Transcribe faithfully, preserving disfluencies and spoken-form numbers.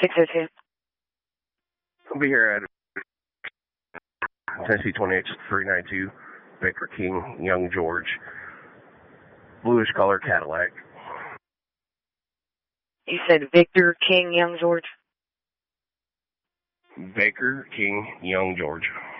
six oh two. I'll be here at Tennessee twenty-eight three ninety-two, Baker King, Young George, bluish color Cadillac. You said Victor King, Young George? Baker King, Young George.